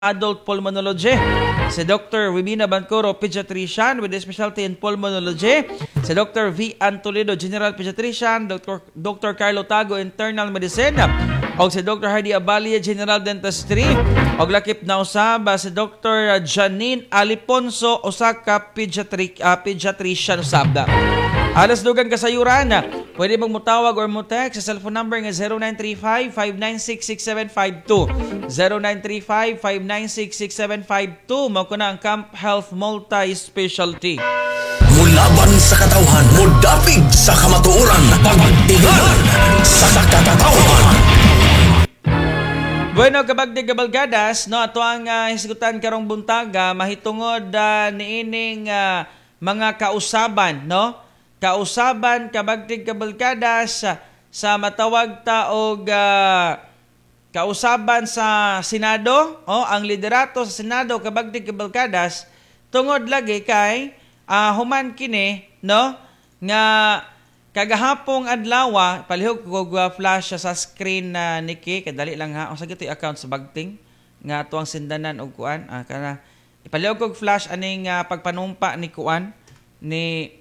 adult pulmonology. Si Dr. Wibina Bancoro, pediatrician with a specialty in pulmonology. Si Dr. V. Toledo, general pediatrician. Dr. Carlo Tago, internal medicine. O si Dr. Hardy Abalia, general dentistry. O lakip na usab si Dr. Janine Aliponso, Osaka, pediatrician usab. Alas dugan kasayuran. Pwede mong mutawag or mo-text sa cellphone number nga 0935-596-6752. 0935-596-6752. Mao ko na ang Camp Health Multi-Specialty. Mulaban sa katawhan, mudapig sa kamatuoran, pagtigan sa katawhan. Bueno, kabagdi kabalgadas, no, ato ang hisgutan karong buntaga, mahitungod niining mga kausaban, no? Kausaban kabagdig kabalgadas sa matawag ta og kausaban sa Senado, ang liderato sa Senado kabagdig kabalgadas tungod lagi kay human kini, no, nga kagahapong adlaw palihog kog flash sa screen niki kadali lang ha. Unsa gitoy account sa bagting nga tuang sindanan og kuan kana ipalihog kog flash aning pagpanumpa ni kuan ni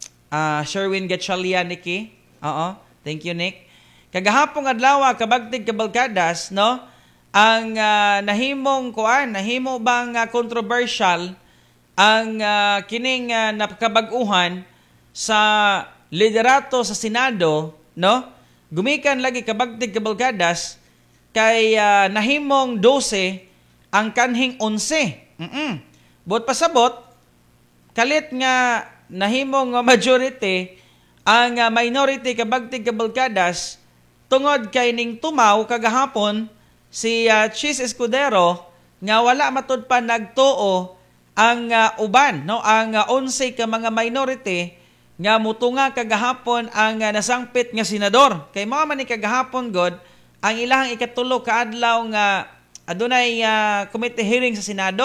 Sherwin Gatchalian niki. Oo. Thank you, Nick. Kagahapong adlaw kabagtig kabalgadas, no? Ang nahimong kuan, nahimo bang controversial ang kining napakabag-uhan sa liderato sa Senado, no? Gumikan lagi kabagtig kabalgadas kay nahimong 12 ang kanhing 11. Bot pasabot kalit nga nahimong majority ang minority kabagtig kabalgadas tungod kay ning tumaw kagahapon si Chis Escudero nga wala matud pa nagtuo ang uban, no, ang 11 ka mga minority nga mutunga kagahapon ang nasangpit nga senador. Kay mao man ni kagahapon god ang ilang ikatulo ka adlaw nga adunay committee hearing sa Senado.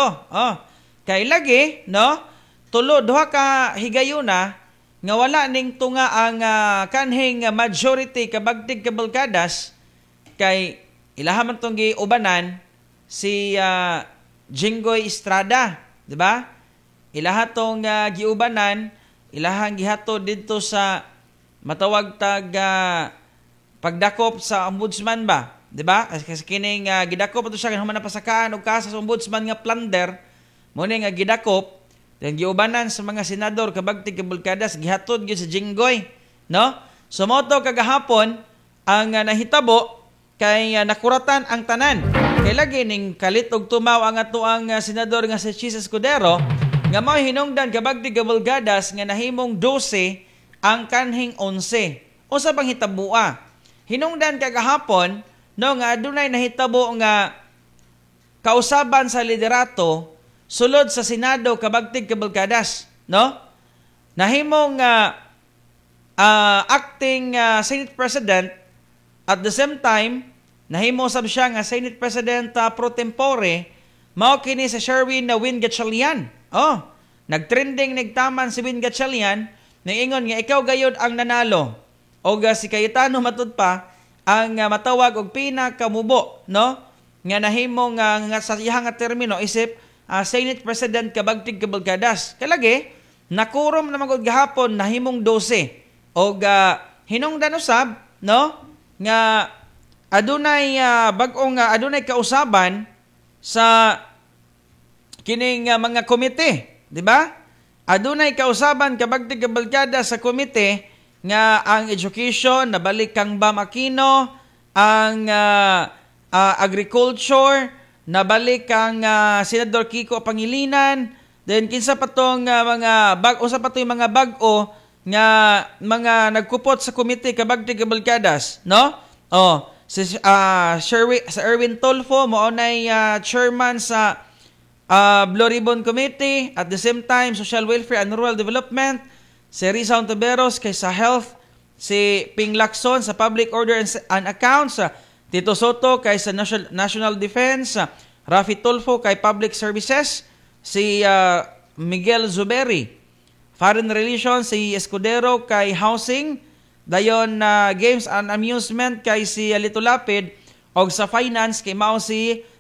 Kay lagi, no, duha ka higayuna nga wala ning tunga ang kanhing majority kabagtig kabalgadas kay ilaha man tong giubanan si Jinggoy Estrada, di ba? Ilaha tong giubanan, ilahang gihatod didto sa matawag tag pagdakop sa ombudsman ba, di ba? Kasi kining gidakop ato siya human napasakaan og kaso sa ombudsman nga plunder mo ni nga gidakop. Then giubanan sa mga senador kabagtig kabalgadas gihatod gyud sa Jinggoy, no? Sumoto kagahapon ang nahitabo kay nakuratan ang tanan. Kay lagi ning kalit og tumaw ang atoang senador nga si Chis Escudero nga mao hinungdan kabagtig kabalgadas nga nahimong 12 ang kanhing 11. Unsa bang hitabua? Hinungdan kagahapon no nga adunay nahitabo nga kausaban sa liderato sulod sa Senado kabagtig kabalgadas, no? Nahimong acting Senate President at the same time nahimo sab siya nga Senate President pro tempore mao kini sa Sherwin Win Gatchalian. Nagtrending nigtaman si Win Gatchalian ningon nga ikaw gayud ang nanalo. O si Cayetano matud pa ang matawag og pinakamubo, no? Nga nahimong nga sa iyang termino isip Senate President kabagtig kabalgadas. Kalagi, nakurom na magod gahapon nahimong 12. Og hinungdan usab, no, nga adunay bag-ong adunay kausaban sa kining mga komite, di ba? Adunay kausaban kabagtig kabalgadas sa komite nga ang education nabalik kang Bam Aquino, ang agriculture nabalik ang Senador Kiko Pangilinan, then kinsa pa tong mga usa pa to yung mga bag-o nga mga nagkupot sa komite kabagtig kabalgadas, no? Si Erwin Tolfo mao nay chairman sa Blue Ribbon Committee, at the same time Social Welfare and Rural Development, si Risa Ontiveros kay sa Health, si Ping Lacson sa Public Order and Accounts, Tito Soto kay sa National Defense, Rafi Tulfo kay Public Services, si Miguel Zuberi, Foreign Relations, si Escudero kay Housing, dayon Games and Amusement kay si Lito Lapid, og sa Finance kay mao si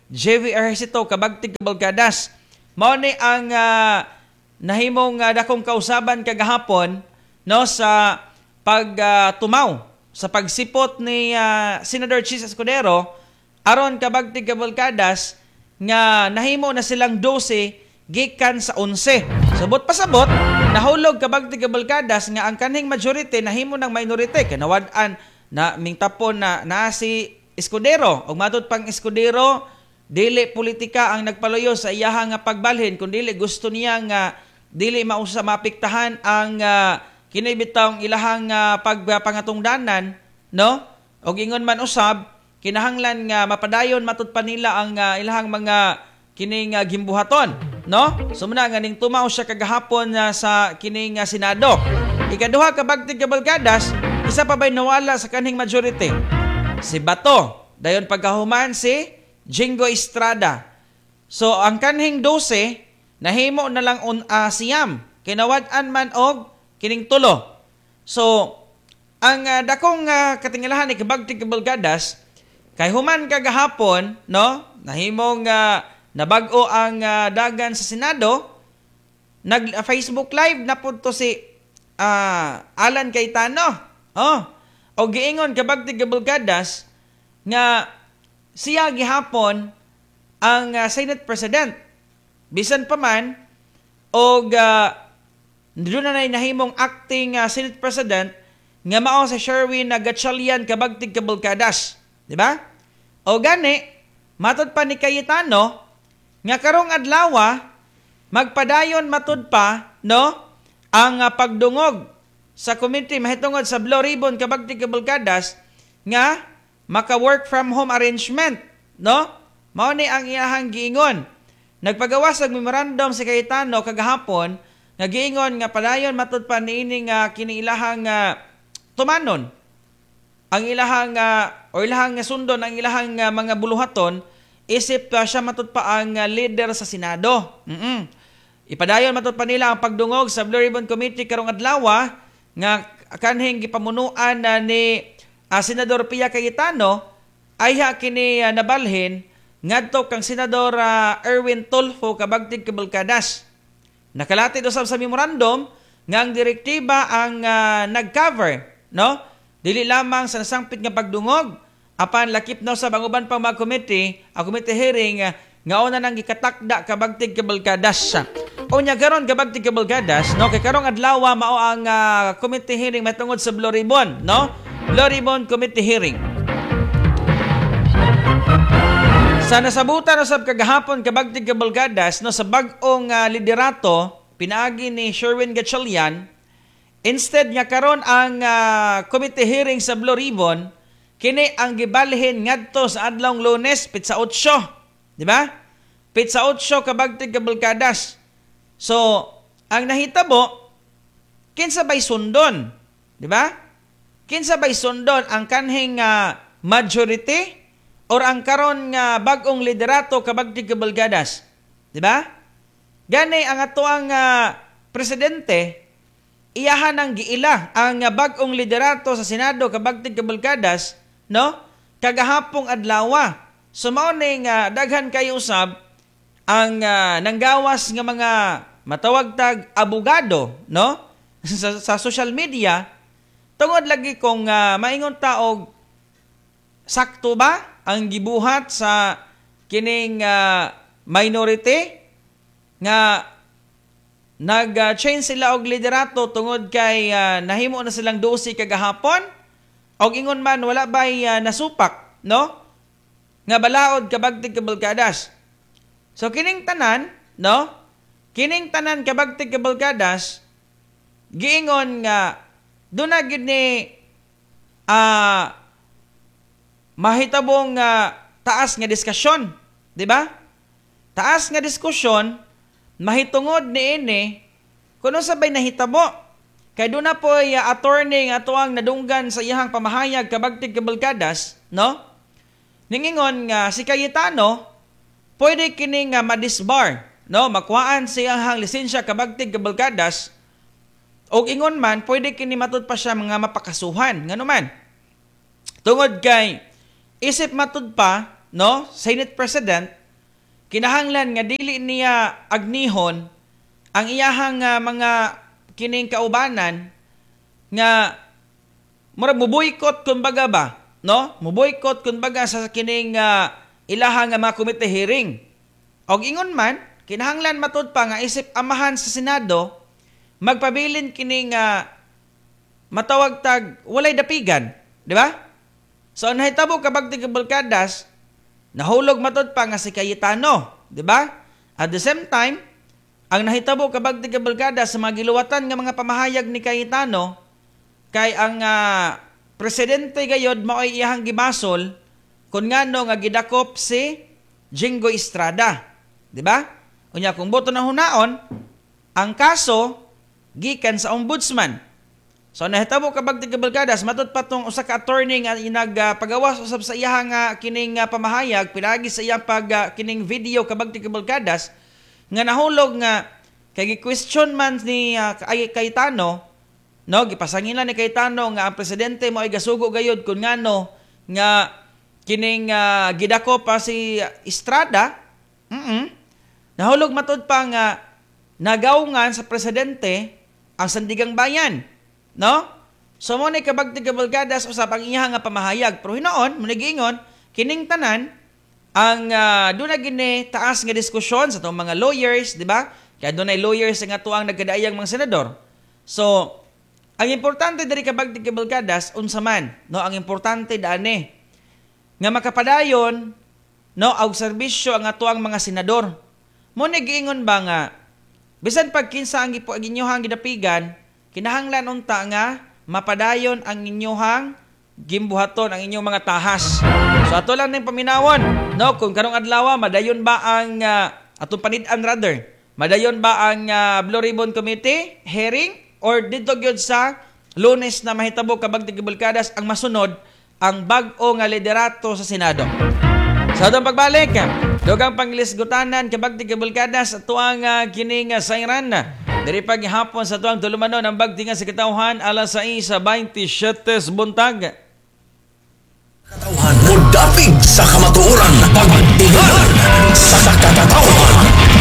JV Ejercito kabagtig kabalkadas. Mao ni ang nahimong dakong kausaban kagahapon no sa pagtumaw sa pagsipot ni Senador Chis Escudero aron kabagtig kabalkadas nga nahimo na silang 12 gikan sa 11. Sabot pasabot nahulog kabagtig kabalkadas nga ang kanhing majority nahimo ng minority kanawad-an na mingtapon na si Escudero ug matud pang Escudero dili politika ang nagpaluyo sa iyaha nga pagbalhin kundi gusto niya nga dili mausa mapiktahan ang kinibitawng ilahang pagpangatungdanan no og ingon man usab kinahanglan nga mapadayon matud pa nila ang ilahang mga kining gimbuhaton no sumuna nga ning tumaw siya kagahapon sa kining Senado. Ikaduha kabagtig kabalkadas isa pa bay nawala sa kanhing majority si Bato dayon pagkahuman si Jingo Estrada. So ang kanhing 12 nahimo na lang siyam kinawad-an man og kining tulo. So ang dakong katingalahan ni kabagtig kabalkadas kay human kagahapon no nahimong nabag-o ang dagan sa Senado nag Facebook live na punto si Alan Cayetano o giingon kabagtig kabalkadas nga siya gihapon ang Senate President. Bisan pa man, o doon na nahimong acting Senate President nga mao si Sherwin Gatchalian kabagtig kabalkadas. Diba? O gani, matod pa ni Cayetano, nga karong adlaw magpadayon matud pa, no, ang pagdungog sa committee mahitungod sa Blue Ribbon kabagtig kabalkadas nga maka-work from home arrangement, no? Mao ni ang iyahang giingon. Nagpagawas og memorandum si Cayetano kagahapon nga giingon nga padayon matud pa niini nga kiniilahang tumanon ang ilahang o ilahang sundon ang ilahang mga buluhaton isip siya matud pa ang leader sa Senado. Ipadayon matud pa nila ang pagdungog sa Blue Ribbon Committee karong adlaw nga kanhing gipamunuan ni Senador Pia Cayetano ay kini nabalhin ngadto kang Senador Erwin Tulfo kabagtig kabalkadas. Nakalatid usab sa memorandum nga ang direktiba ang nag-cover, no? Dili lamang sa nasangpit nga pagdungog apan lakip na sa banguban pang mga committee, ang committee hearing nga una nang gikatakda kabagtig kabalkadas. Unya karon kabagtig kabalkadas, no? Kay karong adlaw mao ang committee hearing matungod sa Blue Ribbon, no? Blue Ribbon Committee hearing. Sa nasabutan usab kagahapon kabagtig kabalkadas no sa bag-ong liderato pinaagi ni Sherwin Gatchalian, instead nga karon ang committee hearing sa Blue Ribbon kini ang gibalhin ngadto sa adlawng Lunes pitsa 8, di ba? Pitsa 8 kabagtig kabalkadas. So ang nahitabo kinsa bay sundon, di ba? Kinsa bay sundon ang kanhing majority or ang karon nga bag-ong liderato kabagtig kabalkadas, di ba? Gani ang atoang presidente iyahan ang giila ang bag-ong liderato sa Senado kabagtig kabalkadas, no? Kagahapong adlaw. So mao ni daghan kayo usab ang nanggawas nga mga matawag tag abogado, no? sa social media tungod lagi kung maingon taog sakto ba ang gibuhat sa kining minority nga nag-change sila og liderato tungod kay nahimo na silang 12 kagahapon og ingon man wala bay nasupak, no? Nga balaod kabagtig kabalkadas. So kining tanan, no? Kining tanan kabagtig kabalkadas giingon nga doon na gid ni mahitabong taas nga diskusyon, di ba? Taas nga diskusyon mahitungod niini kuno sabay nahitabo kay doon na po attorney nga atuang nadunggan sa iyang pamahayag kabagtig kabalkadas, no? Ningingon nga si Cayetano pwede kini nga madisbar, no? Makuhaan sa iyang lisensya kabagtig kabalkadas. O ingon man, pwede kini matud pa siya mga mapakasuhan. Ngano man? Tungod kay, isip matud pa, no, Senate President, kinahanglan nga dili niya agnihon ang iyahang mga kining kaubanan nga murag muboykot kumbaga ba, no? Muboykot kumbaga sa kining ilahang mga komite hearing. Og ingon man, kinahanglan matud pa nga isip amahan sa Senado magpabilin kining matawag tag walay dapigan, di ba? So nahitabo kabag ti Kabalkadas, nahulog matud pa nga si Cayetano, di ba? At the same time, ang nahitabo kabag ti Kabalkadas sa mga giluwatan nga mga pamahayag ni Cayetano kay ang presidente gayod maoy iyahang gibasol kun ngano nga gidakop si Jingo Estrada, di ba? Unya kung boto na hunaon, ang kaso gikan sa ombudsman. So nahitabo kabag ti Kabalkadas matud patong usa ka attorney nga nagpagawas usab sa iyahang kining pamahayag pinagi sa iyang kining video kabag ti Kabalkadas nga nahulog nga kay gi-question man ni Cayetano, no, gipasangilan ni Cayetano nga ang presidente mo ay gasugo gayud kun ngano nga kining gidako pa si Estrada. Nahulog matud pa nga nagawngan sa presidente ang sandigang bayan, no? So mo ni kabag ti Kabalkadas usab ang iyang nga pamahayag pero hinoon mo giingon kining tanan ang dunay gini taas nga diskusyon sa tong mga lawyers, di ba? Kaya dunay lawyers nga tuang nagkadaayang mga senador. So ang importante diri kabag ti Kabalkadas unsa man, no? Ang importante daani nga makapadayon, no, og serbisyo ang atuang mga senador. Mo ni giingon ba nga bisan pag kinsa ang inyohang gidapigan, kinahanglan unta nga mapadayon ang inyohang gimbuhaton, ang inyong mga tahas. So ato lang ning paminawon, no, kung karong adlaw madayon ba ang atong panid-an rather, madayon ba ang Blue Ribbon Committee hearing or dito gyud sa Lunes na mahitabo kabag ti Kabalkadas ang masunod ang bag-o nga liderato sa Senado. Sa atong pagbalik, dugang panglisgutanan kabag ti Kabalkadas ato ang kining sayran diri paghapon sa tuang tulumanon ang bagtingan sa katawhan alas 6:27 buntag. Katauhan mo dapig sa kamatuoran, pagtingan sa katauhan.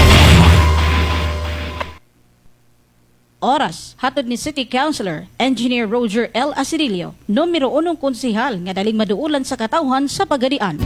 Oras, hatod ni City Councilor, Engineer Roger L. Acirilio, numero 1 konsehal nga daling maduulan sa katawhan sa Pagadian.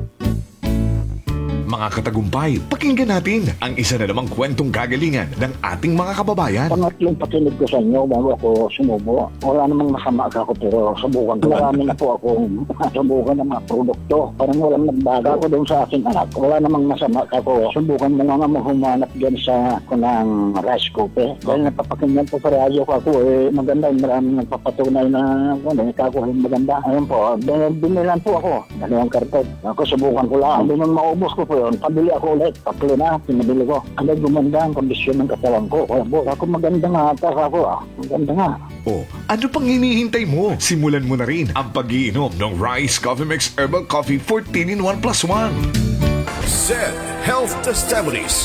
Mga katagumpay, pakinggan natin ang isa na namang kwentong kagalingan ng ating mga kababayan. Pangatlong pakinig ko sa inyo bago ako sumubo. Wala namang masama ako pero subukan ko. Marami na po akong subukan ng mga produkto. Parang walang nagbaga ako doon sa aking anak. Wala namang masama ako. Subukan mo nga humanap dyan sa kunang rice cooker. Dahil napapakinggan po sa radyo ko ako maganda. Maraming nagpapatunay na ikakuhin maganda. Ayun po, binilan po ako. Dalawang karton. Ako subukan ko lang. Hindi nang maubos ko po yun. Pabili ako ulit. Tatlo na, pinabili ko. Ano gumanda ang kondisyon ng katawan ko. Kaya po, ako maganda nga. Ako, maganda nga. O, ano pang hinihintay mo? Simulan mo na rin ang pag-iinom ng Rice Coffee Mix Herbal Coffee 14-in-1+1. ZED Health Testimonies.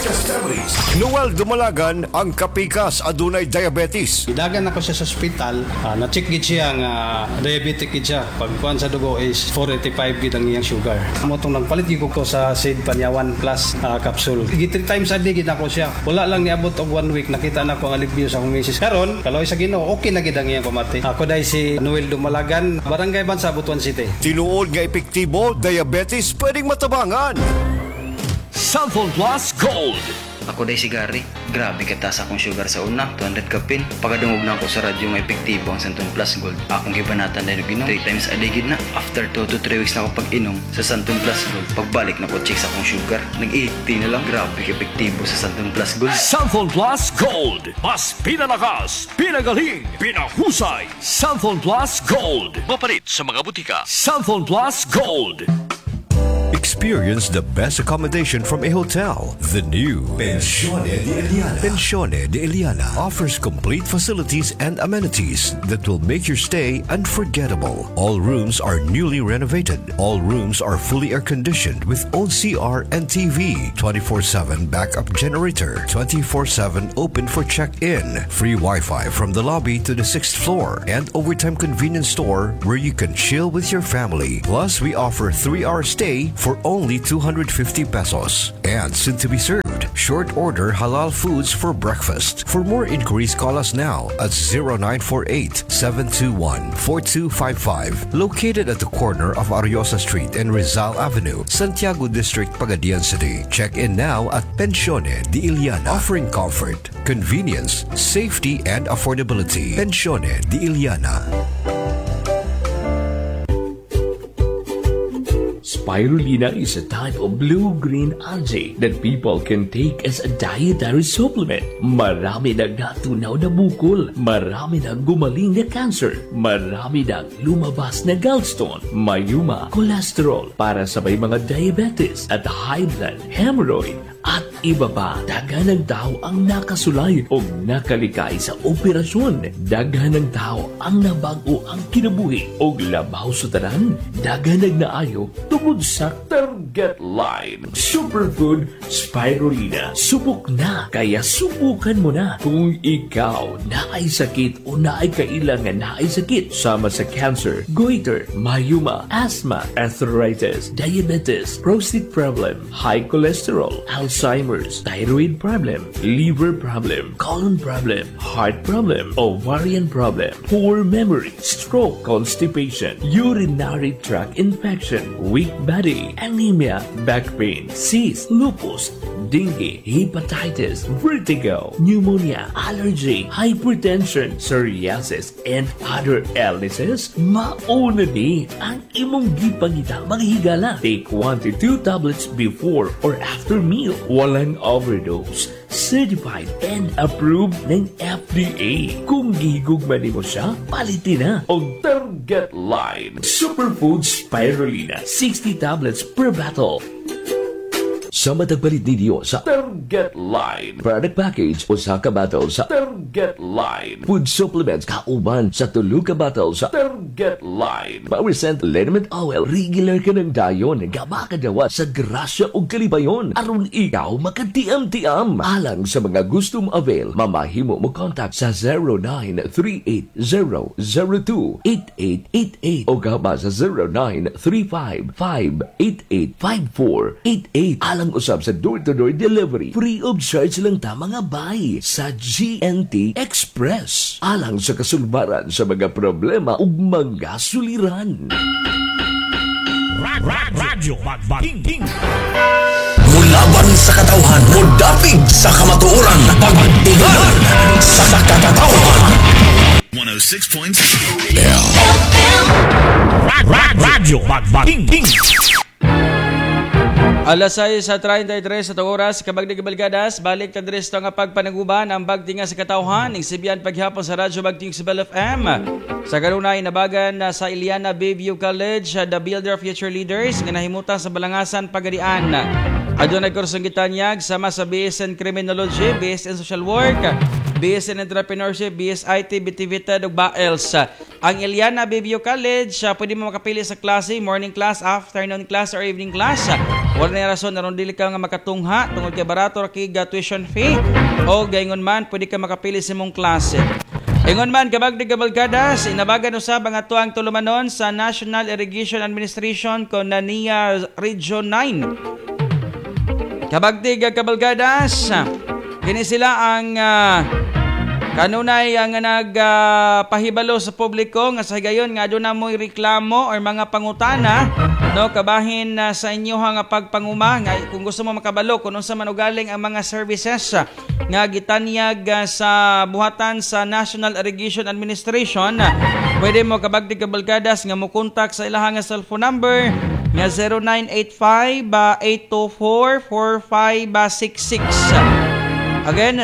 Noel Dumalagan ang kapikas adunay diabetes. Idagan ako siya sa ospital, na-check gid siya nga diabetic gid siya. Pagkuan sa dugo is 485 gid ang iyang sugar. Motong nagpalit gid ko sa SID Panyawan Plus capsule. Gid 3 times a day gid ako siya. Wala lang niabot og 1 week nakita na ko ang alibyo sa akong misis. Karon, kaloy sa Ginoo, okay na gid ang iyang pamati. Ako dai si Noel Dumalagan, Barangay Bansa, Butuan City. Tinuod nga epektibo, diabetes pwedeng matabangan. Sample Plus Gold. Ako day si Gary. Grabe kataas akong sugar sa una, 200 kapin. Pagkadungog na ako sa radyo nga epektibo ang Santon Plus Gold. Akong gibanatan dahil ginom 3 times a day gid na. After 2 to 3 weeks na ako pag-inom sa Santon Plus Gold, pagbalik na ko check sa akong sugar, nag-80 na lang. Grabe epektibo sa Santon Plus Gold. Sample Plus Gold. Mas pinalakas, pinagaling, pinahusay. Sample Plus Gold. Mapalit sa mga butika. Sample Plus Gold. Experience the best accommodation from a hotel. The new Pensione de Eliana. Pensione de Eliana offers complete facilities and amenities that will make your stay unforgettable. All rooms are newly renovated. All rooms are fully air-conditioned with own CR and TV, 24/7 backup generator, 24/7 open for check-in, free Wi-Fi from the lobby to the 6th floor, and overtime convenience store where you can chill with your family. Plus, we offer 3-hour stay for for only 250 pesos. And soon to be served, short order halal foods for breakfast. For more inquiries, call us now at 0948-721-4255. Located at the corner of Ariosa Street and Rizal Avenue, Santiago District, Pagadian City. Check in now at Pensione de Iliana, offering comfort, convenience, safety, and affordability. Pensione de Iliana. Spirulina is a type of blue-green algae that people can take as a dietary supplement. Marami nang natunaw na bukol, marami nang gumaling na cancer, marami nang lumabas na gallstone, mayuma, cholesterol para sa may mga diabetes at high blood, hemorrhoid, at iba pa. Daghan ng tao ang nakasulay o nakalikay sa operasyon. Daghan ng tao ang nabago ang kinabuhi o labaw sa tanan. Daghan ng naayo tungod sa target line. Superfood Spirulina. Subok na, kaya subukan mo na. Kung ikaw naay sakit o naay kailangan naay sakit sama sa cancer, goiter, mayuma, asthma, arthritis, diabetes, prostate problem, high cholesterol, Alzheimer's, thyroid problem, liver problem, colon problem, heart problem, ovarian problem, poor memory, stroke, constipation, urinary tract infection, weak body, anemia, back pain, cyst, lupus, dengue, hepatitis, vertigo, pneumonia, allergy, hypertension, psoriasis, and other illnesses, mauna ni ang imong gipangita mga higala. Take 1 to 2 tablets before or after meal. Walang overdose. Certified and approved ng FDA. Kung gihigugman mo siya, palitin na. O target line. Superfood Spirulina. 60 tablets per bottle. Sa matagpalit ninyo sa Target Line. Product package o sa kabattle sa Target Line. Food supplements kauban sa tulo ka battle sa Target Line. Power Scent Liniment Oil. Regular ka ng dayon. Gaba ka dawa sa grasya o kalibayon. Aron ikaw makatiam-tiam. Alang sa mga gustong avail, mamahimo mo contact sa 0938-002-8888 o gaba sa 0935-588-5488. Alang usab sa door-to-door delivery. Free of charge lang ta mga bay sa GNT Express. Alang sa kasulbaran sa mga problema ug mga suliran. Radyo Magbating. Mulaban sa katawhan, mudapig sa kamatuoran, pagtingan sa katawhan. 106.7 Radyo Magbating. Alas 6:33 sa oras, kabagdi kabalgadas, balik ta diri sa nga pagpanaguban ang bagtinga sa katawhan, igsibian paghapon sa Radyo Bagting sa Bell FM. Sa kanunay nabagan sa Iliana Bayview College, the Builder of Future Leaders nga nahimutan sa Balangasan, Pagadian. Adunay kursong gitanyag sama sa BS in Criminology, BS in Social Work, BS in Entrepreneurship, BS IT, BTVT, ug BAELS. Ang Iliana Bayview College, pwede mo makapili sa klase, morning class, afternoon class, or evening class. Wala na rason aron dili ka nga makatungha tungod kay barato ra kay tuition fee o gaingon man pwede ka makapili sa imong klase. Ingon man kabagdi kabalgadas, inabagan usab ang atuang tulumanon sa National Irrigation Administration kon NIA Region 9. Kabagdi kabalgadas, kini sila ang kanunay ang nagpahibalo sa publiko nga sa higayon nga aduna mo'y reklamo or mga pangutana no kabahin sa inyo nga pagpanguma nga kung gusto mo makabalo kung unsa man ugaling ang mga services nga gitanyag sa buhatan sa National Irrigation Administration, pwede mo kabagdi kabalgadas nga mo kontak sa ilahang cellphone number nga 0985-824-4566. Again,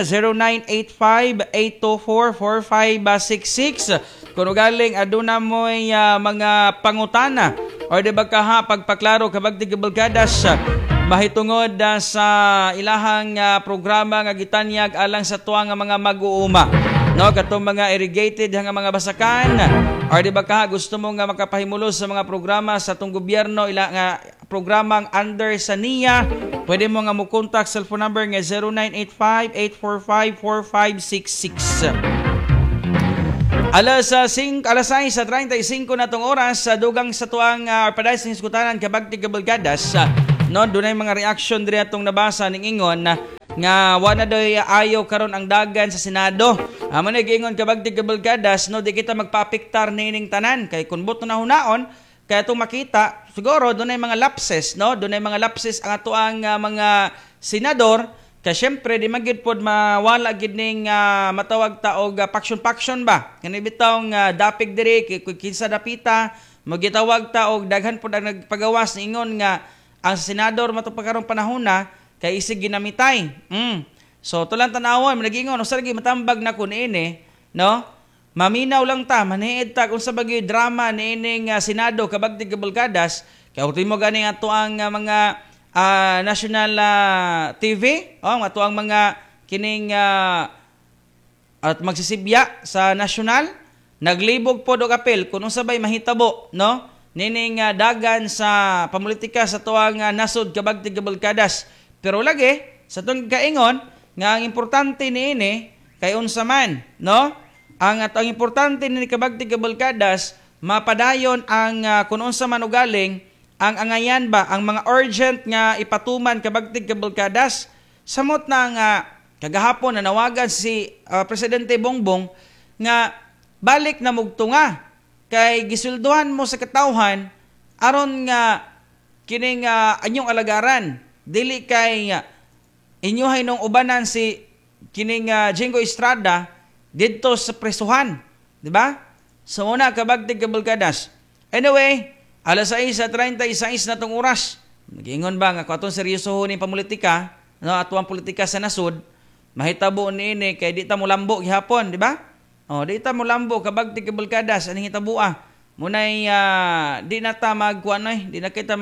0985-824-4566. Kung galing aduna mo'y mga pangutana o di ba kaha pagpaklaro kabagdi kabalgadas mahitungod sa ilahang programa nga gitanyag alang sa tuwang mga mag-uuma. No, katong mga irrigated nga mga basakan or di ba kaha gusto mo nga makapahimulo sa mga programa sa atong gobyerno ila nga programang under sa NIA, pwede mo nga mo contact cellphone number nga 0985-845-4566. Alas 6 sa 35 na tong oras sa dugang sa tuang paday sa hiskutanan kabagti kabalgadas no dunay mga reaction diri atong nabasa ning ingon nga wala doy ayaw karon ang dagan sa Senado. Amo na giingon kabagti kabalgadas no di kita magpaapektar nining tanan kay kun boto na hunaon kaya itong makita siguro dunay mga lapses no dunay mga lapses ang atuang mga senador. Kaya syempre, di magid pod mawala gid ning matawag ta og paksyon-paksyon ba? Kani bitawng dapig diri kinsa dapita, magitawag ta og daghan pod ang nagpagawas ingon nga ang senador mato pagkarong panahon na kay isig ginamitay. So tulang tanawon nagingon usa lagi matambag na kun ini, no? Maminaw lang ta, maniid ta kung sa bagay drama niining senado kabagti kabalgadas kay ultimo gani ato ang mga national TV ato ang mga kining at magsisibya sa national naglibog pod og apel kun unsabay mahitabo no nining dagan sa pamulitika sa tuang nasod kabagti kabalgadas pero lagi sa tong kaingon nga ang importante niini kay unsa man no ang importante ni kabagti kabalgadas mapadayon ang kun unsa man ugaling ang angayan ba, ang mga urgent nga ipatuman kabagtig kabalgadas, samot na nga kagahapon na nawagan si Presidente Bongbong nga balik na mugtunga kay gisulduhan mo sa katawhan aron nga kining anyong alagaran dili kay inyuhay nung ubanan si kining Jingo Estrada didto sa presuhan, di ba? So una kabagtig kabalgadas. Anyway, alas 6:36 na tong oras. Nagingon ba nga katong seryosohon ni pamulitika, no, atuang politika sa nasod, mahitabo niini kay di ta mo lambo gihapon, di ba? Oh, di ta mo lambo kabagti kabalgadas aning hitabua. Munay di na ta magkuanoy, di na kita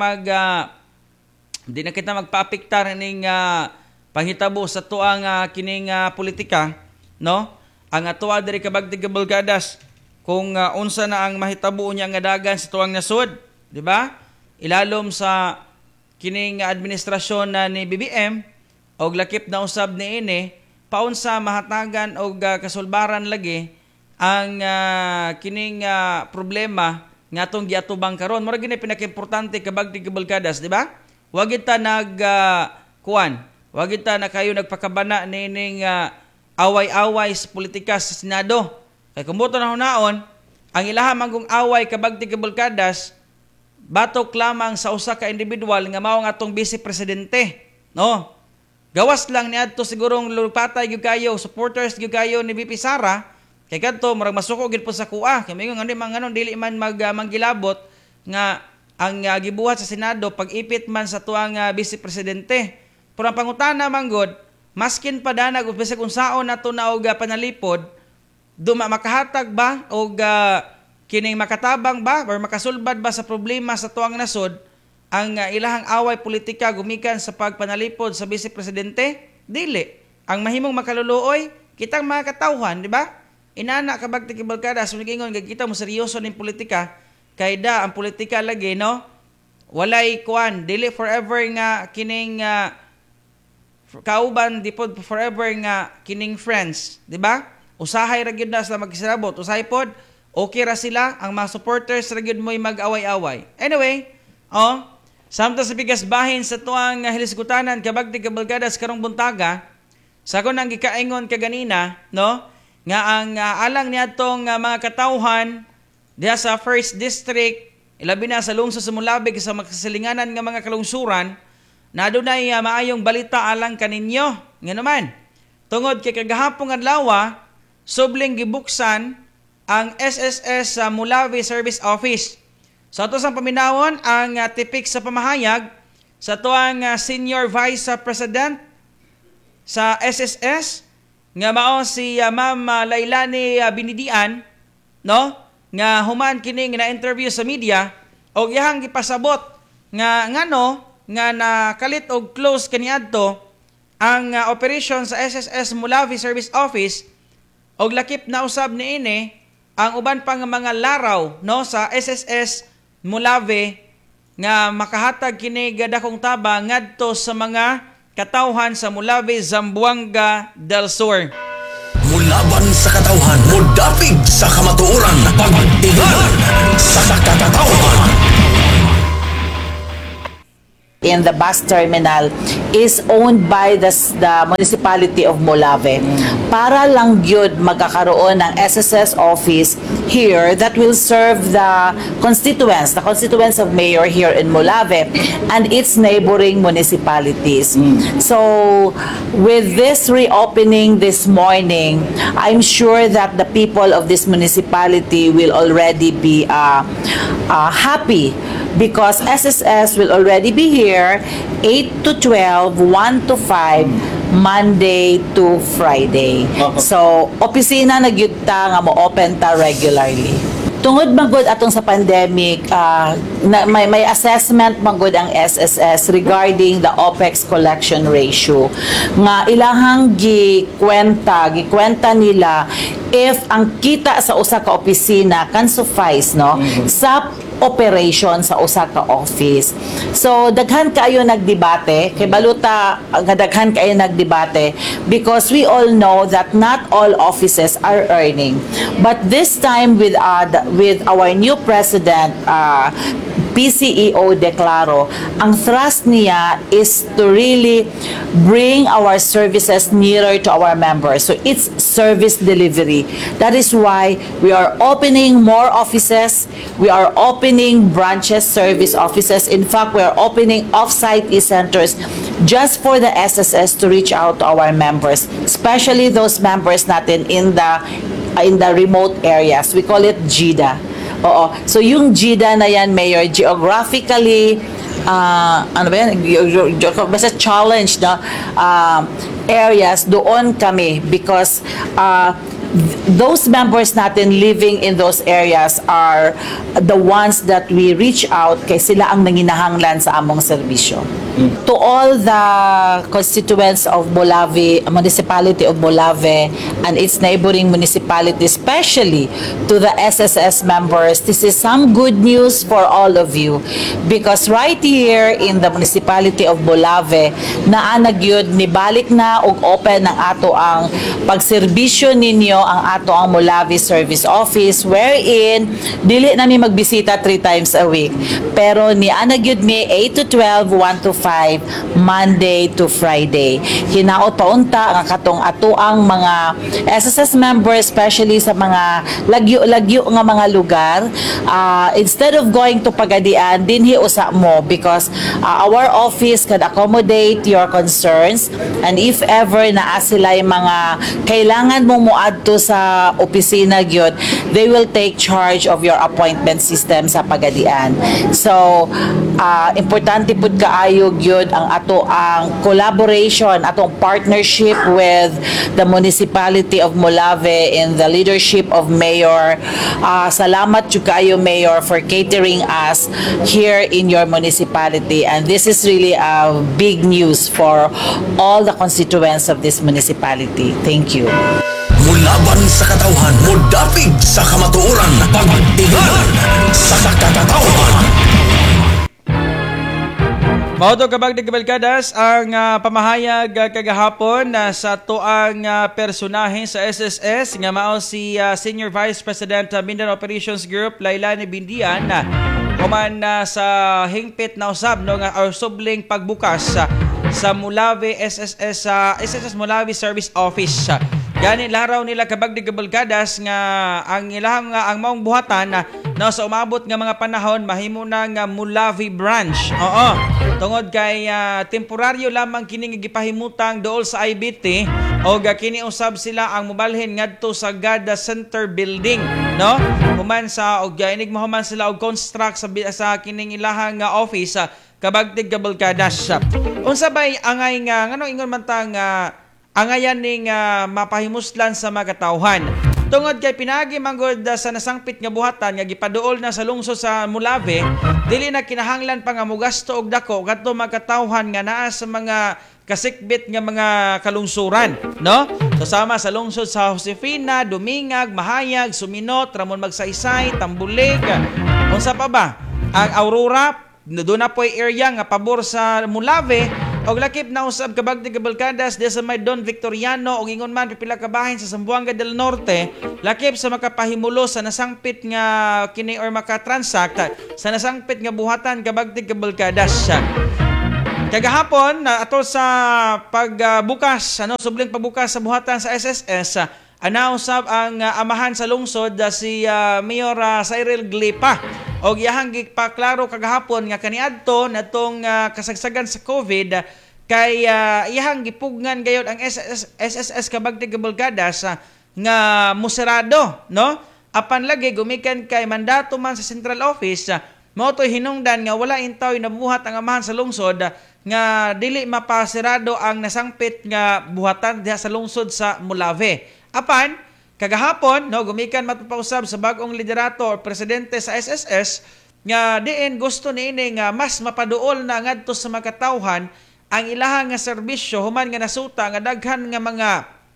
magpaapektar ning panghitabo sa tuang kining politika, no? Ang atuwa diri kabagti kabalgadas kung unsa na ang mahitabo niya nga dagan sa tuang nasod. Di ba? Ilalom sa kining administrasyon na ni BBM og lakip na usab niini paunsa mahatagan og kasulbaran lagi ang kining problema nga atong giatubang karon. Mura gini pinakaimportante kabagti kabalgadas, di ba? Wa gid ta wa gid ta na kayo nagpakabana nining away-away sa politika sa Senado. Kay kung boto na hunaon ang ilaha manggong away kabagti kabalgadas batok lamang sa usa ka individual nga mao nga atong vice presidente, no? Gawas lang niadto sigurong lupatay gyud kayo, supporters gyud kayo ni VP Sara, kay kadto murag masuko gyud po sa kuha. Kay mingon ngani manganon dili man manggilabot nga ang gibuhat sa Senado pag-ipit man sa tuang vice presidente. Pero ang pangutana manggod, maskin padanag ug bisag unsaon nato na og panalipod, makahatag ba og kining makatabang ba or makasulbad ba sa problema sa tuang nasod ang ilahang away politika gumikan sa pagpanalipod sa vice presidente? Dili. Ang mahimong makaluluoy kitang mga katawhan, di ba? Inana kabagti kabalgadas ingon nga kita mo seryoso ning politika kay ang politika lagi no walay kuan dili forever nga kining kauban di pod forever nga kining friends, di ba? Usahay ra gyud na sila magkisabot, usahay pod okay ra sila, ang mga supporters ra gyud mo'y mag-away-away. Anyway, samtang sa bigas bahin sa tuang hilisgutanan kabagti kabalgadas karong buntaga, sa ko nang gikaingon kaganina, no, nga ang alang niadtong mga katawhan diha sa 1st District, ilabi na sa lungsod sa Mulabig sa makasilinganan nga mga kalungsuran, na adunay maayong balita alang kaninyo. Nga naman, tungod kay kagahapong adlaw, subling gibuksan ang SSS sa Mulawi Service Office. So ato sang paminawon ang tipik sa pamahayag sa tuang Senior Vice President sa SSS nga mao si Ma'am Lailani Binidian, no? Nga human kini na interview sa media og iyang gipasabot nga ngano nga nakalit og close kaniadto ang operation sa SSS Mulawi Service Office og lakip na usab niini ang uban pang mga laraw no sa SSS Mulawi nga makahatag kini gadakong tabang ngadto sa mga katawhan sa Mulawi, Zamboanga del Sur. Mulaban sa katawhan, mudapig sa kamatuoran, pagtingan sa katatawahan. In the bus terminal is owned by the municipality of Molave. Para lang yun magkakaroon ng SSS office here that will serve the constituents of Mayor here in Molave and its neighboring municipalities. So with this reopening this morning, I'm sure that the people of this municipality will already be happy because SSS will already be here 8 to 12, 1 to 5, Monday to Friday. So, opisina na gyud ta nga mo open ta regularly. Tungod magud atong sa pandemic, may assessment magud ang SSS regarding the OPEX collection ratio nga ilahang gikwenta nila if ang kita sa usa ka opisina can suffice sa operation sa usa ka office. So daghan kaayo nagdebate kay baluta nga daghan kaayo nagdebate because we all know that not all offices are earning. But this time with our new president PCEO Declaro, ang thrust niya is to really bring our services nearer to our members. So it's service delivery. That is why we are opening more offices. We are opening branches, service offices. In fact, we are opening off-site e-centers just for the SSS to reach out to our members, especially those members natin in the remote areas. We call it GIDA. Oo. So yung GIDA na yan, Mayor, geographically ano ba yan? Basta challenge na areas, doon kami because those members natin living in those areas are the ones that we reach out kay sila ang nanginahanglan sa among serbisyo. To all the constituents of Molave, municipality of Molave and its neighboring municipalities, especially to the SSS members, this is some good news for all of you because right here in the municipality of Molave, naanag yun, nibalik na og open ang ato ang pagserbisyo ninyo ang ato ang Molave Service Office wherein dili nami magbisita 3 times a week pero ni anagyud mi 8 to 12, 1 to 5, Monday to Friday. Hinaot paunta ang katong ato ang mga SSS members, especially sa mga lagyo nga mga lugar, instead of going to Pagadian dinhi usa mo because our office can accommodate your concerns and if ever naa sila mga kailangan mong muadto sa opisina gyud, they will take charge of your appointment system sa Pagadian. So importante pud kaayo gyud ang ato ang collaboration, atong partnership with the municipality of Molave in the leadership of Mayor. Salamat jud kaayo, Mayor, for catering us here in your municipality and this is really a big news for all the constituents of this municipality. Thank you. Mulaban sa katawhan, mudapig sa kamatuoran, pagtingan sa katatawahan. Mauto kabagdig kabalkadas ang pamahayag kagahapon sa tuang personahe sa SSS nga mao si Senior Vice President Mindanao Operations Group Lailani Bindian human sa hingpit na usab nga subling pagbukas sa Molave SSS Molave Service Office. Gani laraw nila kabagdig kabalkadas nga ang ilang ang maong buhatan na sa umabot nga mga panahon mahimo na nga Molave branch. Oo. Tungod kay temporaryo lamang kini gipahimutang dool sa IBT o kini usab sila ang mobalhin ngadto sa Gada Center building, no? Human sa og inig mahuman sila og construct sa kining ilahang office kabagdig kabalkadas. Unsa bay angay nga ngano ingon man ta nga angayan ning mapahimuslan sa mga katawhan. Tungod kay pinagi manggod sa nasangpit nga buhatan nga gipaduol na sa lungsod sa Molave, dili na kinahanglan pa nga mugasto og dako kadto magkatawhan nga naa sa mga kasikbit nga mga kalungsuran, no? Kasama sa lungsod sa Josefina, Dumingag, Mahayag, Suminot, Ramon Magsaysay, Tambulig. Unsa pa ba? Ang Aurora, doon na po area nga pabor sa Molave og lakip na usab kabagti kabalkadas di sa may Don Victoriano og ingon man pipila ka bahin sa Zamboanga del Norte, lakip sa makapahimulo sa nasangpit nga kini or makatransact sa nasangpit nga buhatan kabagti kabalkadas. Kagahapon ato sa pagbukas subling pagbukas sa buhatan sa SSS, anausab ang amahan sa lungsod si Mayor Cyril Glipa og iyahang gipaklaro kagahapon nga kaniadto natong kasagsagan sa COVID kay iyahang gipugngan gayud ang SSS kabagti kabalkadas nga muserado, no? Apan lagi gumikan kay mandato man sa central office, mao toy hinungdan nga wala intaw nabuhat ang amahan sa lungsod nga dili mapasirado ang nasangpit nga buhatan diha sa lungsod sa Molave. Apan kagahapon gumikan matupausab sa bag-ong liderato o presidente sa SSS nga diin gusto niini nga mas mapaduol na ngadto sa makatawhan ang ilahang nga serbisyo human nga nasuta nga daghan nga mga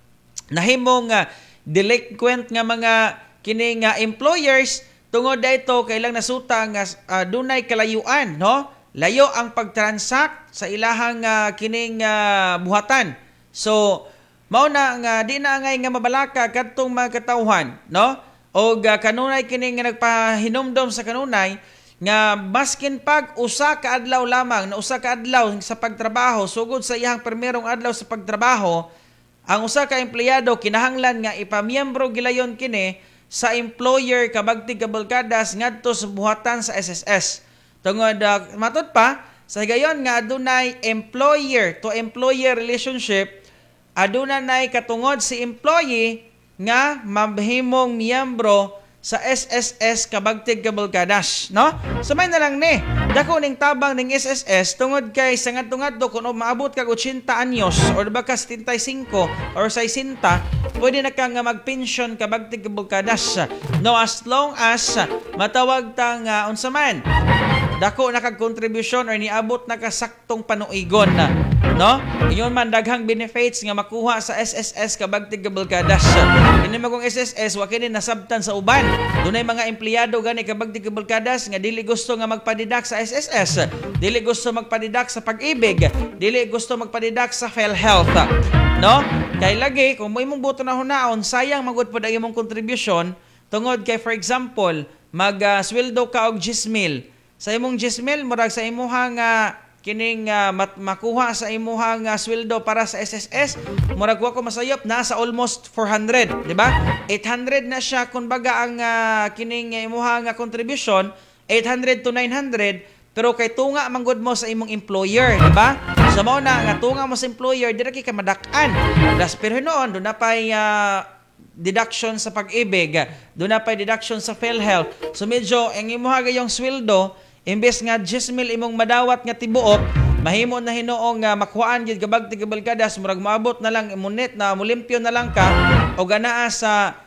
nahimong delinquent nga mga kini nga employers tungod dayto kailang nasuta nga dunay kalayuan, no? Layo ang pagtransact sa ilahang kining buhatan. So mao na nga di na angay nga mabalaka kadtong mga katawhan, no? O kanunay kini nga nagpahinumdom sa kanunay nga maskin pag usa ka adlaw lamang na usa ka adlaw sa pagtrabaho sugod sa iyang primerong adlaw sa pagtrabaho, ang usa ka empleyado kinahanglan nga ipamiyembro gilayon kini sa employer kabagti kabalkadas ngadto sa buhatan sa SSS. Tungod matud pa sa gayon nga adunay employer to employer relationship, aduna nay katungod si employee nga mabhimong miyembro sa SSS kabagtig kabalkadas, no? So may na lang ni dako ning tabang ning SSS tungod kay sa ngadto-ngadto kun maabot kag 80 anyos or baka 75 or 60 pwede na kang magpension kabagtig kabalkadas, no, as long as matawag tang unsa man dako na kag kontribusyon or niabot na kasaktong panuigon na, no? Ingon man daghang benefits nga makuha sa SSS kabagtig kabalkadas. Kini magong SSS wa kini nasabtan sa uban. Dunay mga empleyado gani kabagtig kabalkadas nga dili gusto nga magpadidak sa SSS, dili gusto magpadidak sa pag-ibig, dili gusto magpadidak sa PhilHealth, no? Kay lagi kung mo imong buto na hunaon sayang magud pod ang imong kontribusyon tungod kay for example sweldo ka og 10,000. Sa imong 10,000 murag sa imuhang kining makuha sa imuhang sweldo para sa SSS murag wa ko masayop nasa almost 400, di ba? 800 na siya kun baga ang kining imuhang contribution, 800 to 900, pero kay tunga manggod mo sa imong employer, di ba? So mao na nga tunga mo sa employer dira kay madak-an. Das pero noon do na pay deduction sa pag-ibig, do na pay deduction sa PhilHealth. So medyo ang imuha gayong sweldo imbes nga 10,000 imong madawat nga tibuok, mahimo na hinoong makuhaan gid kabagti kabalkadas murag maabot na lang imunit na mulimpyo na lang ka o ganaa sa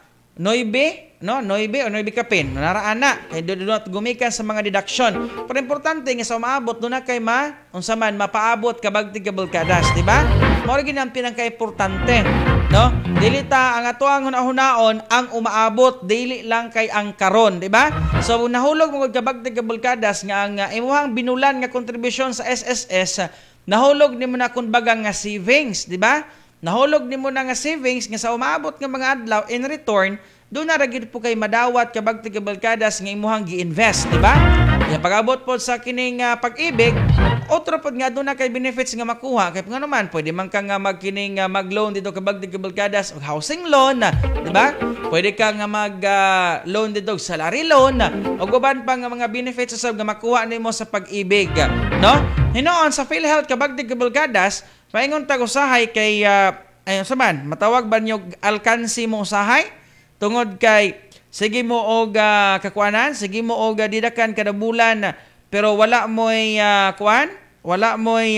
9, no? 9 o 9 kapin. Naraan na kay do not gumikan sa mga deduction. Pero importante nga sa maabot do na kay unsa man mapaabot kabagti kabalkadas, di ba? Mao gid ang pinaka-importante, no? Dili ta ang atuang hunaon ang umaabot, dili lang kay ang karon, di ba? So nahulog mo kabagti kabalkadas nga ang imuhang binulan nga kontribusyon sa SSS, nahulog nimo na kun baga nga savings, di ba? Nahulog nimo na nga savings nga sa umaabot nga mga adlaw in return, doon na ragid po kay madawat kabagti kabalkadas nga imuhang gi-invest, di ba? Kaya pag-abot po sa kining pag-ibig, otro po nga doon na kay benefits nga makuha. Kaya nga naman, pwede man ka nga magkining mag-loan dito kabagti kabalkadas o housing loan, di ba? Pwede ka nga mag-loan dito salary loan o guban pa nga mga benefits sa nga makuha nimo sa pag-ibig, no? Hinoon sa PhilHealth kabagti kabalkadas, paingon tag usahay kay saman matawag ba niyo alkansi mo usahay tungod kay sige mo og kakuanan, sige mo og didakan kada bulan pero wala mo'y wala mo'y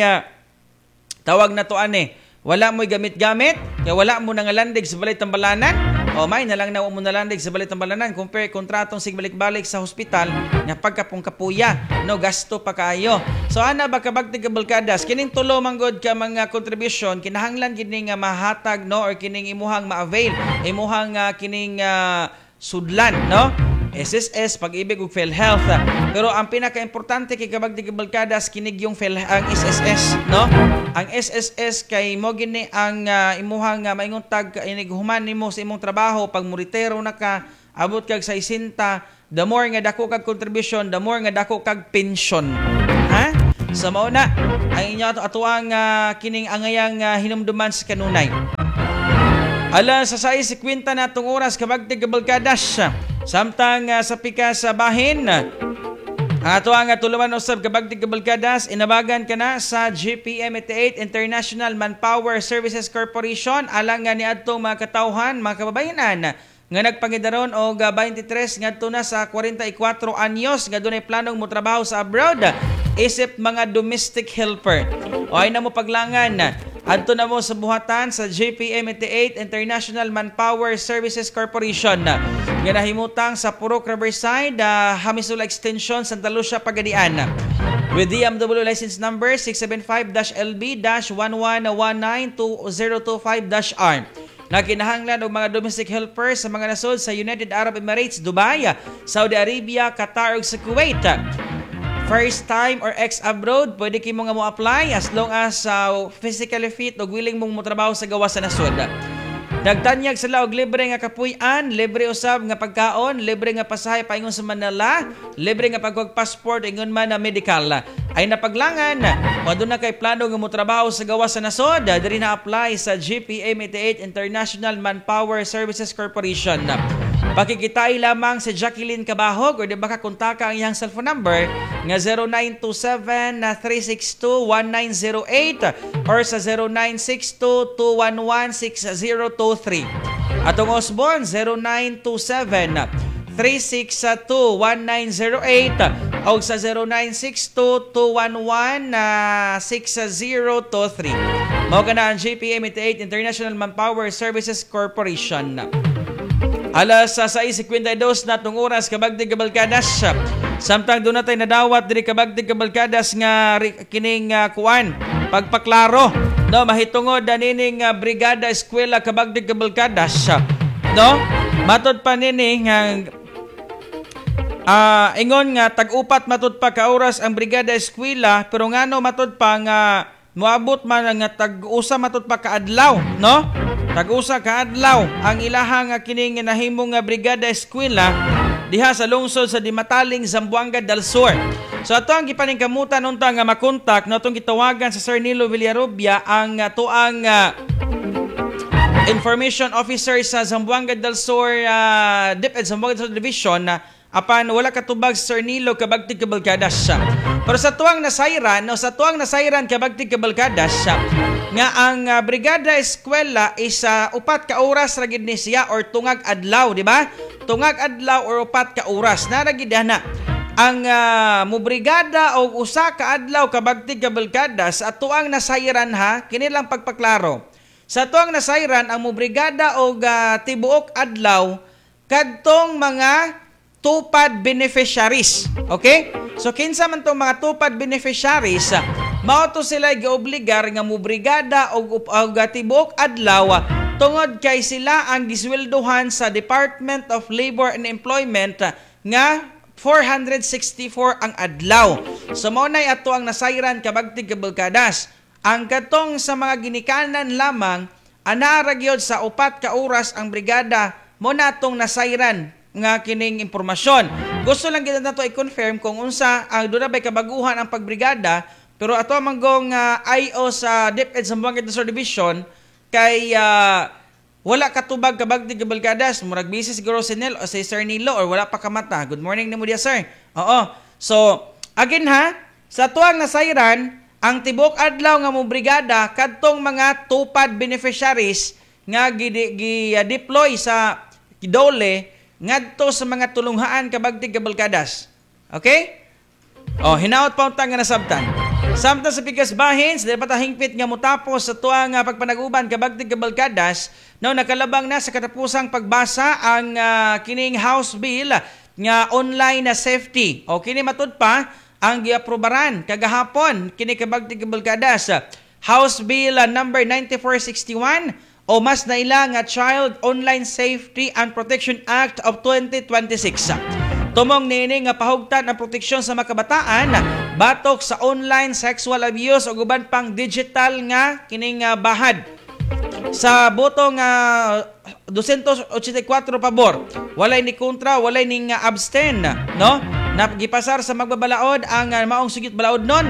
tawag na to wala mo'y gamit-gamit, kaya wala mo nang landig sa balay tambalanan. O may nalang na mo nalandig sa balay tambalanan compare kontratong sig balik-balik sa hospital nga pagkapong kapuya, no, gasto pa kayo. So ana ba kabagti kabalkadas kining tulo manggod ka mga contribution kinahanglan kining mahatag, no, or kining imuhang ma-avail imuhang kining sudlan, no? SSS, pag-ibig ug PhilHealth. Pero ang pinaka-importante kay kabagdi kabalkadas kinig yung ang SSS, no? Ang SSS kay mo gini ang imuhang maingon tag inighuman nimo sa imong trabaho pag muritero na ka abot kag 60, the more nga dako kag contribution, the more nga dako kag pension. Ha? So mao na ang inyo atuang kining angayang hinumduman sa kanunay. Ala sa 6:50 na itong oras kabagti kabalkadas. Samtang sa pika sa bahin, ato ang tuluman usab kabagti kabalkadas, inabagan ka na sa GPM 88 International Manpower Services Corporation alang nga niadtong mga katawhan, mga kababayanan nga nagpangidaron og 23 ngadto na sa 44 anyos nga dunay planong mo trabaho sa abroad isip mga domestic helper. O ay na mo paglangan adto na mo sa buhatan sa JPM 88 International Manpower Services Corporation nga nahimutang sa Purok Riverside, Hamisula Extension, Santa Lucia, Pagadian. With DMW license number 675-LB-11192025-R. Nakinahanglan og mga domestic helpers sa mga nasod sa United Arab Emirates, Dubai, Saudi Arabia, Qatar ug sa Kuwait. First time or ex-abroad, pwede kayo nga mo apply as long as physically fit o willing mong motrabaho sa gawas sa nasod. Nagtanyag sila og libre nga kapuy-an, libre usab nga pagkaon, libre nga pasahe paingon sa Manila, libre nga pagpassport ingon man na medical. Ay napaglangan, maduna kay plano nga motrabaho sa gawas sa nasod, diri na apply sa GPM 88 International Manpower Services Corporation. Pakikitay lamang si Jacqueline Cabahog o di ba kakontaka ang iyang cellphone number nga 0927-362-1908 or sa 0962-211-6023. Atong Osborne 0927-362-1908 o sa 0962-211-6023. Mao kana ang GPM 88 International Manpower Services Corporation. Alas sa 6:52 na itong oras kabagdi kabalkadas. Samtang doon natin nadawat diri kabagdi kabalkadas nga kining kuan pagpaklaro no mahitungod nining brigada eskwela kabagdi kabalkadas no matud pa nini nga ingon nga tag-upat matud pa ka oras ang brigada eskwela pero ngano matud pa nga moabot man nga tag-usa matud pa ka adlaw no. Tag-usa ka adlaw ang ilahang kining nahimong brigada eskwela diha sa lungsod sa Dimataling, Zamboanga del Sur. So ato ang gipaningkamutan unta nga makontak no atong gitawagan sa Sir Nilo Villarubia ang tuang information officer sa Zamboanga del Sur DepEd Zamboanga del Sur Division apan wala katubag Sir Nilo kabagtig kabalkadas. Pero sa tuang nasayran kabagtig kabalkadas nga ang brigada eskwela is upat ka oras ra gid ni siya or tungag adlaw, di ba? Tungag adlaw or upat ka oras na ra gid na. Ang mo brigada og usa ka adlaw kabagtig kabalkadas at tuang nasayran ha, kini lang pagpaklaro. Sa tuang nasayran ang mo brigada og tibuok adlaw kadtong mga tupad beneficiaries. Okay? So kinsa man tong mga tupad beneficiaries, mao to sila giobligar nga mo brigada og tibuok adlaw tungod kay sila ang gisweldohan sa Department of Labor and Employment nga 464 ang adlaw. So mao nay ato ang nasayran kabagtig kabalkadas. Ang katong sa mga ginikanan lamang anara gyud sa upat ka oras ang brigada mo natong nasayran nga kining impormasyon. Gusto lang gid nato i-confirm kung unsa ang duna bay kabaguhan ang pagbrigada. Pero ato manggong IO sa DepEd Zamboanga del Sur Division kay wala katubag kabagdi kabalkadas. Murag busy siguro si Nel o si Sir Nilo or wala pa kamata. Good morning nimo dia sir. Oo. So, again ha, sa tuang nasayran, ang tibok adlaw nga mo brigada kadtong mga tupad beneficiaries nga gi-deploy sa Kidole ngadto sa mga tulunghaan kabagdi kabalkadas. Okay? Oh, hinaot pa untang nga nasabtan. Samtang sa pikas bahin, sa dapat hingpit nga mutapos sa tuang pagpanag-uban kabagtig kabalkadas, no nakalabang na sa katapusang pagbasa ang kining House Bill nga online na safety. O kini matud pa ang giaprobaran kagahapon kini kabagtig kabalkadas. House Bill number 9461 o mas naila nga Child Online Safety and Protection Act of 2026. Tumong niini nga pahugtan ang proteksyon sa mga kabataan batok sa online sexual abuse o guban pang digital nga kining bahad. Sa botong 284 pabor, walay ni kontra, walay ning abstain, no? Napagipasar sa magbabalaod ang maong sugit balaod nun.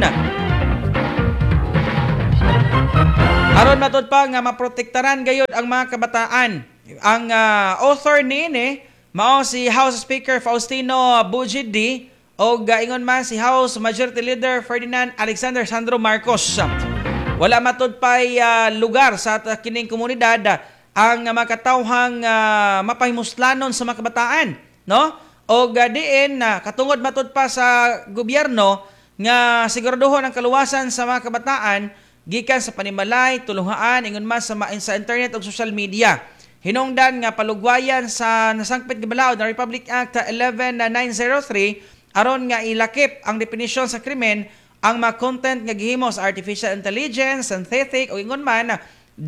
Aron matod pa nga maprotektaran gayud ang mga kabataan. Ang author niini mao si House Speaker Faustino Bujidi o gaingon man si House Majority Leader Ferdinand Alexander Sandro Marcos. Wala matod pa'y lugar sa kining komunidad ang makatawhang mapahimuslanon sa mga kabataan, no? O diin katungod matod pa sa gobyerno nga siguraduhon ang kaluwasan sa mga kabataan gikan sa panimalay, tulungaan ingon man sa internet ug social media. Hinungdan nga palugwayan sa nasangpit nga balaod ng Republic Act 11903 aron nga ilakip ang definisyon sa krimen ang mga content nga gihimo sa artificial intelligence, synthetic o ingon man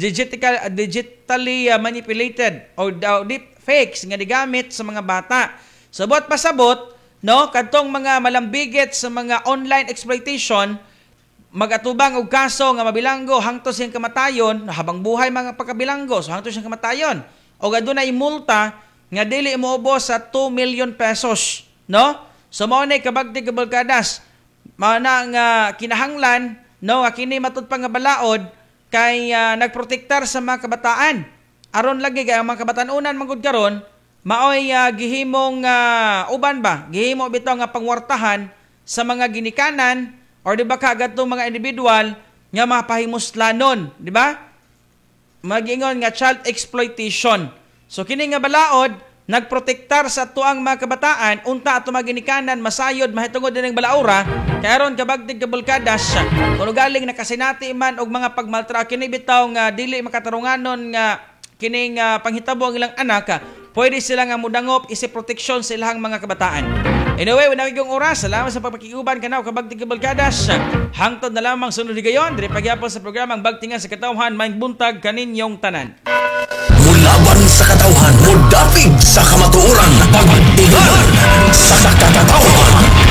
digitally manipulated o deep fakes nga digamit sa mga bata. Sabot pasabot, no, kadtong mga malambigit sa mga online exploitation magatubang og kaso nga mabilanggo hangtod siyang kamatayon habang buhay mga pagkabilanggo so hangtod siyang kamatayon o adunay multa nga dili moubos sa 2 million pesos, no? So mao nay kabagti kabalkadas mana nga kinahanglan, no, nga kini matud pa nga balaod kay nagprotektar sa mga kabataan aron lagi kay ang mga kabataan-unan manggod karon maoy gihimong uban ba gihimo bitaw nga pangwartahan sa mga ginikanan or di ba kagad itong mga individual nga mapahimuslanon, di ba? Mag-ingon nga child exploitation. So kini nga balaod, nagprotektar sa tuang mga kabataan, unta ato maginikanan, masayod, mahitungod din ng balaura, kaya ron kabagtig kabulkadas, kung galing nakasinati man og mga pagmaltra, kini bitaw nga dili makatarunganon nga kining panghitabo ang ilang anak, pwede sila nga mudangop isi proteksyon sa ilang mga kabataan. Anyway, wala kayong oras. Salamat sa pagpakiuban kanaw kabagting kabalkadas. Hangtod na lamang sunod gayon. Diri pagyapon sa programang Bagtingan sa Katawhan, maing buntag kaninyong tanan. Mulaban sa katawhan, mudapig sa kamatuoran, pagtingan sa katawhan.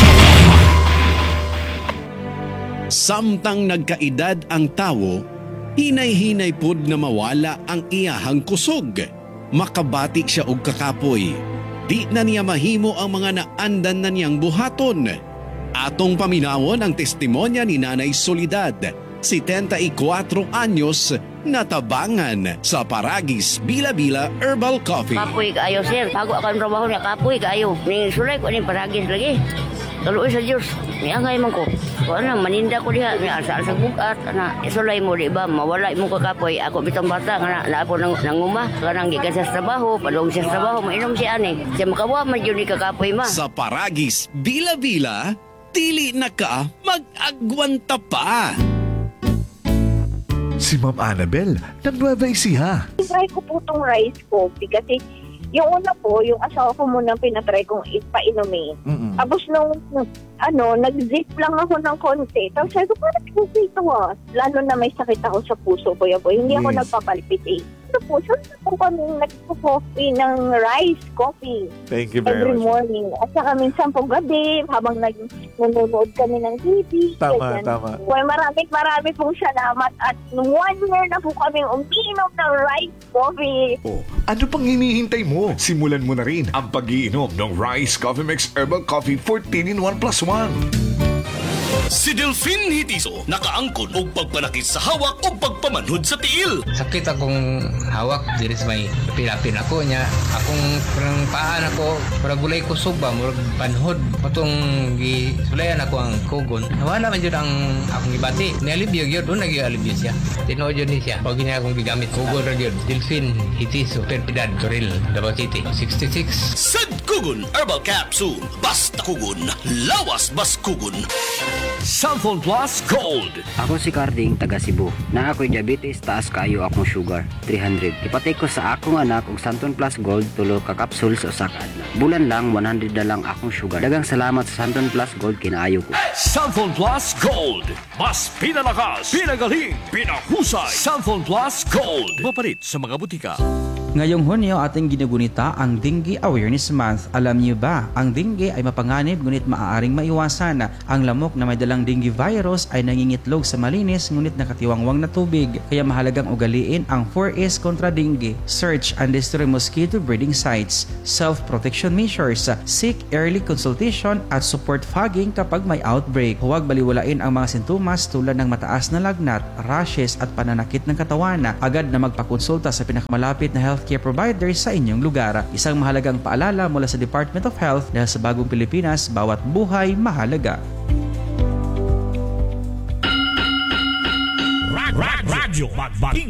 Samtang nagkaedad ang tawo, hinay-hinay pod nga mawala ang iyahang kusog. Makabati siya og kakapoy. Di na niya mahimo ang mga naandan na niyang buhaton. Atong paminawon ang testimonya ni Nanay Soledad, 74 anyos, natabangan sa Paragis Bila-Bila Herbal Coffee. Kapoy kaayo, sir. Bago ako ang trabaho niya, kapoy kaayo. Ning sulay ko ning Paragis lagi. Taluoy sa Diyos. Niangay man ko. Kung ano, maninda ko diha. Niasa sa bukat. Isulay mo, di ba? Mawala mo kakapoy. Ako bitang bata. Na ako nanguma. Kanang gikan sa trabaho. Padong siya sa trabaho. Mainom siya ani. Siya makawa man yun ni kakapoy ma. Sa Paragis Bila-Bila, dili na ka mag-agwanta pa. Si Ma'am Annabel, nag-Nueva Ecija. Try ko po itong rice coffee kasi yung una po, yung asawa ko muna pinatry kong ipainumin. Tapos nung nag-zip lang ako ng konti. Tapos sabi ko, parang kasi ito lalo na may sakit ako sa puso ko. Hindi ako nagpapalpitate. Ito po, saan po kami nagpo-coffee ng rice coffee. Thank you very every much. morning. At saka minsan po gabi, habang nanonood kami ng TV. Tama. Well, marami pong salamat. At 1 year na po kami umiinom ng rice coffee. Oh, ano pang hinihintay mo? Simulan mo na rin ang pag-iinom ng Rice Coffee Mix Herbal Coffee 14-in-1+1. Si Delphine Hitiso nakaangkon og pagpanakit sa hawak o pagpamanhod sa tiil. Sakit akong hawak diri sa may pilapin ako niya. Akong parang paan ako, parang gulay kusog ba, murag panhod. Patong gisulayan ako ang kugon. Nawala man yun ang akong ibati. Nialibyo yun, doon nag-ialibyo siya. Tinood yun siya. Pag niya akong gigamit, kugon rin yun. Delphine Hitiso, Perpidad, Toril, Davao City, 66. Sad Kugon Herbal Capsule. Basta kugon, lawas bas kugon. Samphon Plus Gold. Ako si Carding, taga Cebu. Na ako'y diabetes, taas kayo akong sugar, 300. Ipatay ko sa akong anak og Samphon Plus Gold, tulo ka capsule sa usa ka adlaw. Bulan lang, 100 na lang akong sugar. Dagang salamat sa Samphon Plus Gold, kinaayo ko. Samphon Plus Gold. Mas pinalakas, pinagaling, pinahusay. Samphon Plus Gold. Mapalit sa mga butika. Ngayong Hunyo ating ginugunita ang Dengue Awareness Month. Alam niyo ba, ang dengue ay mapanganib ngunit maaaring maiwasan. Ang lamok na may dalang dengue virus ay nangingitlog sa malinis ngunit nakatiwangwang na tubig. Kaya mahalagang ugaliin ang 4S kontra dengue. Search and destroy mosquito breeding sites, self-protection measures, seek early consultation at support fogging kapag may outbreak. Huwag baliwalain ang mga sintomas tulad ng mataas na lagnat, rashes at pananakit ng katawan. Agad na magpakonsulta sa pinakamalapit na healthcare provider sa inyong lugar. Isang mahalagang paalala mula sa Department of Health dahil sa bagong Pilipinas, bawat buhay mahalaga. Radyo Magbaking